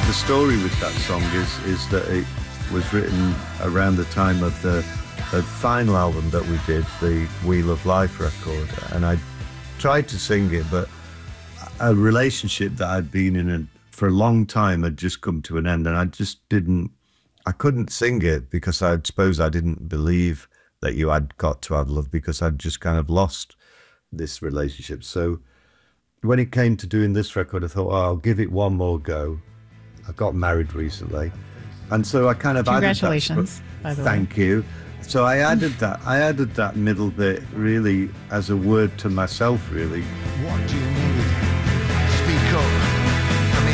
The story with that song is that it was written around the time of the final album that we did, the Wheel of Life record, and I tried to sing it, but a relationship that I'd been in for a long time had just come to an end, and I couldn't sing it because I suppose I didn't believe that you had got to have love, because I'd just kind of lost this relationship. So when it came to doing this record, I thought, oh, I'll give it one more go. I got married recently, and so I kind of congratulations, by the way. Thank you. So I added that middle bit really as a word to myself, really. What do you